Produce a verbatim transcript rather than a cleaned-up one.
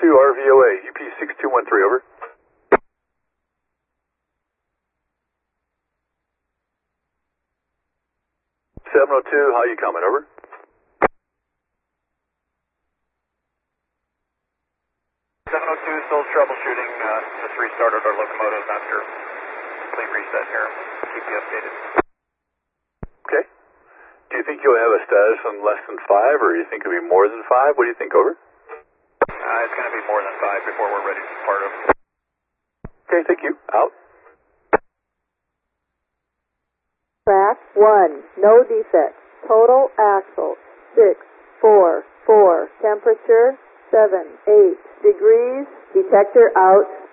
two R V O A, U P six two one three, over. seven oh two, how you coming, over? seven oh two, still troubleshooting, uh, just restarted our locomotive after complete reset here. Keep you updated. Okay. Do you think you'll have a status on less than five, or do you think it'll be more than five? What do you think, over? Uh, it's going to be more than five before we're ready to depart over. Okay, thank you. Out. Track one, no defects. Total axle, six, four, four. Temperature, seven, eight degrees. Detector out.